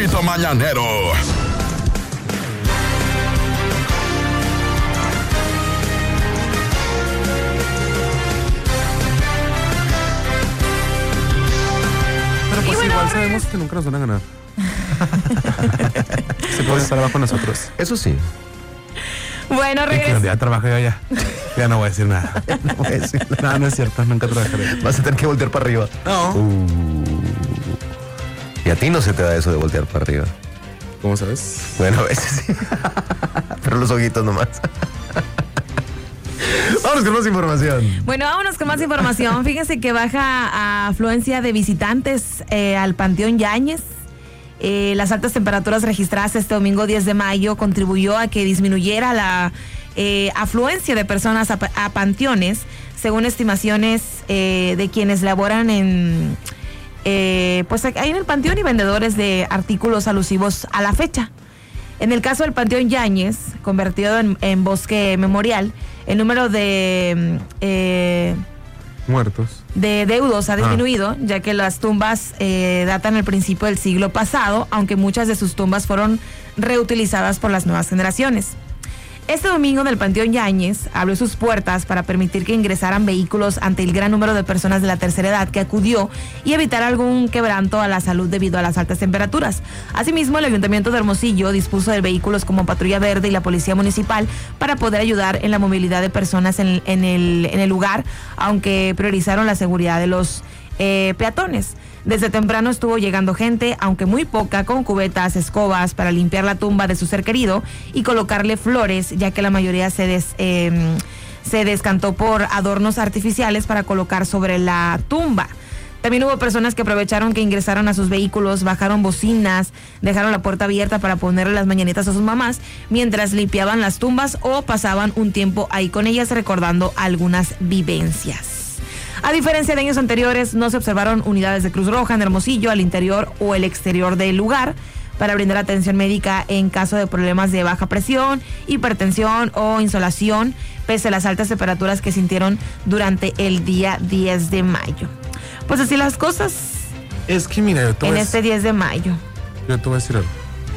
Tecito Mañanero. Pero pues igual sabemos que nunca nos van a ganar. Se puede estar abajo nosotros. Eso sí. Bueno, Y que un día trabaje yo allá. Ya no voy a decir nada. No voy a decir nada. No, no es cierto, nunca trabajaré. Vas a tener que voltear para arriba. No. Y a ti no se te da eso de voltear para arriba. ¿Cómo sabes? Bueno, a veces sí. Pero los ojitos nomás. Vámonos con más información. Bueno, vámonos con más información. Fíjense que baja afluencia de visitantes al Panteón Yáñez. Las altas temperaturas registradas este domingo 10 de mayo contribuyó a que disminuyera la afluencia de personas a panteones, según estimaciones de quienes laboran en pues ahí en el panteón y vendedores de artículos alusivos a la fecha. En el caso del Panteón Yáñez, convertido en bosque memorial, el número de muertos de deudos ha disminuido, ya que las tumbas datan al principio del siglo pasado, aunque muchas de sus tumbas fueron reutilizadas por las nuevas generaciones. Este domingo del Panteón Yáñez abrió sus puertas para permitir que ingresaran vehículos ante el gran número de personas de la tercera edad que acudió y evitar algún quebranto a la salud debido a las altas temperaturas. Asimismo, el Ayuntamiento de Hermosillo dispuso de vehículos como Patrulla Verde y la Policía Municipal para poder ayudar en la movilidad de personas en el lugar, aunque priorizaron la seguridad de los peatones. Desde temprano estuvo llegando gente, aunque muy poca, con cubetas, escobas para limpiar la tumba de su ser querido y colocarle flores, ya que la mayoría se descantó por adornos artificiales para colocar sobre la tumba. También hubo personas que aprovecharon que ingresaron a sus vehículos, bajaron bocinas, dejaron la puerta abierta para ponerle las mañanitas a sus mamás mientras limpiaban las tumbas o pasaban un tiempo ahí con ellas recordando algunas vivencias. A diferencia de años anteriores, no se observaron unidades de Cruz Roja en Hermosillo al interior o el exterior del lugar para brindar atención médica en caso de problemas de baja presión, hipertensión o insolación, pese a las altas temperaturas que sintieron durante el día 10 de mayo. Pues así las cosas. Es que mira, yo te voy en este 10 de mayo. Yo te voy a decir algo.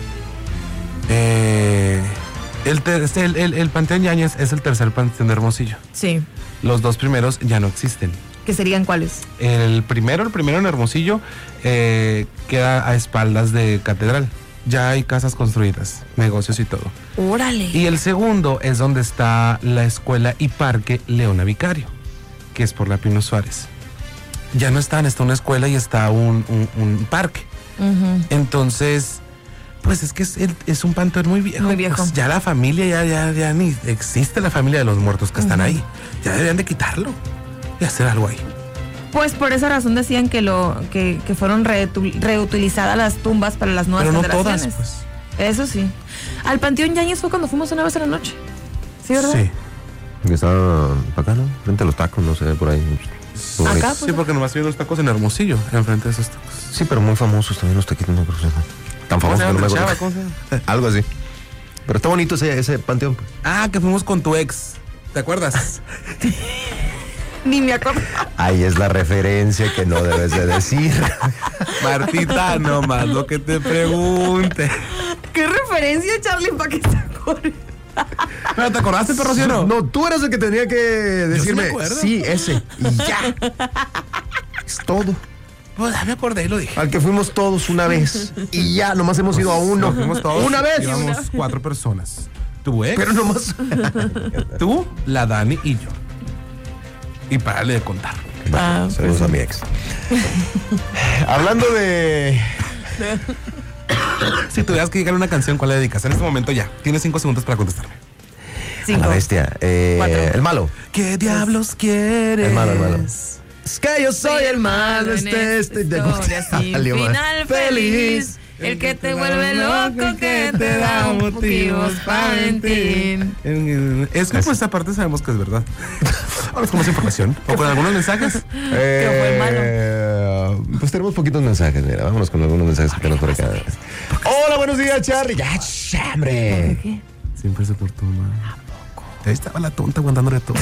El Panteón Yáñez es el tercer panteón de Hermosillo. Sí. Los dos primeros ya no existen. ¿Qué serían cuáles? El primero en Hermosillo queda a espaldas de Catedral. Ya hay casas construidas, negocios y todo. ¡Órale! Y el segundo es donde está la escuela y parque Leona Vicario, que es por la Pino Suárez. Ya no está una escuela y está un parque. Uh-huh. Entonces, pues es que es un panteón muy viejo. Muy viejo. Pues ya la familia, ya ni existe la familia de los muertos que están ahí. Ya deberían de quitarlo y hacer algo ahí. Pues por esa razón decían que fueron reutilizadas las tumbas para las nuevas generaciones. Pero no todas, pues. Eso sí. Al Panteón Yáñez fue cuando fuimos una vez en la noche. ¿Sí, verdad? Sí. Que está para acá, ¿no? Frente a los tacos, no sé, por ahí. Acá, pues, Sí, porque nomás vi los tacos en Hermosillo, enfrente de esos tacos. Sí, pero muy famosos también los taquitos, no creo que sean tan famosos que no me acuerdo. ¿Cómo se llama? Algo así. Pero está bonito ese panteón, pues. Ah, que fuimos con tu ex. ¿Te acuerdas? Ni me acuerdo. Ahí es la referencia que no debes de decir. Martita, nomás lo que te pregunte. ¿Qué referencia, Charlie, para que se acuerde? ¿Pero te acordaste, perro, sí o no? No, tú eras el que tenía que decirme. me acuerdo. Sí, ese. Y ya. Es todo. Pues ya me acordé y lo dije. Al que fuimos todos una vez. Y ya, nomás hemos ido a uno. Nos fuimos todos. Una vez. Íbamos 4 personas. Tu ex, Pero nomás. tú, la Dani y yo. Y párale de contar. Saludos a mi ex. Hablando de. Si tuvieras que llegar a una canción, ¿cuál le dedicas? En este momento ya. Tienes 5 segundos para contestarme. A la bestia. 4. El malo. ¿Qué diablos quieres? El malo. Es que yo soy el malo. Este. Historia sin Salió mal. final feliz. El que te vuelve loco, que te da motivos para mentir. Es que pues aparte sabemos que es verdad. Vamos con más información. ¿O con algunos mensajes? fue el malo? Pues tenemos poquitos mensajes, mira. Vámonos con algunos mensajes que tenemos por acá. Hola, buenos días, Charlie. Ya, chambre. ¿Qué? Siempre se portó mal. Ahí estaba la tonta aguantándole todo.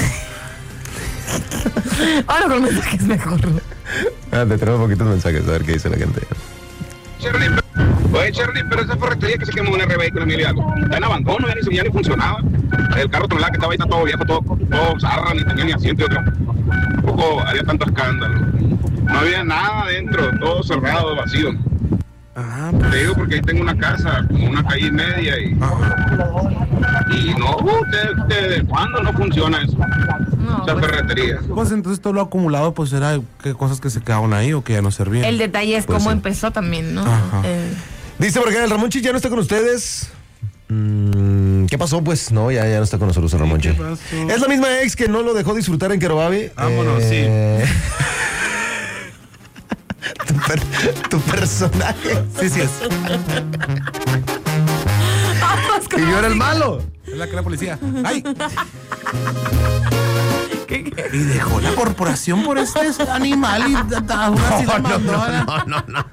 Ahora con mensajes mejor. Tenemos poquitos mensajes, a ver qué dice la gente. Oye, Charlie, pero esa ferretería que se quemó en RB con Emilio Hidalgo, está en abandono, ya ni funcionaba. El carro tonelada que estaba ahí está todo viejo, todo zarra, ni tenía ni asiento. Tampoco había tanto escándalo. No había nada adentro, todo cerrado, vacío. Ah, Te digo porque ahí tengo una casa, como una calle y media y no, ¿desde cuándo no funciona eso? No, Esa ferretería. pues entonces todo lo acumulado, pues era que cosas que se quedaron ahí o que ya no servían. el detalle es Pues cómo sí. empezó también, ¿no? Ajá. Dice por acá, el Ramonchi ya no está con ustedes. ¿Qué pasó? Pues no, ya no está con nosotros el Ramonchi. ¿Qué pasó? Es la misma ex que no lo dejó disfrutar en Querobabi. Vámonos, sí. Tu personaje. Sí, sí es. Vamos con Y yo era el música. malo. Es la que la policía. ¡Ay! ¿Qué? Y dejó la corporación por este animal y una así la mandó a la- No.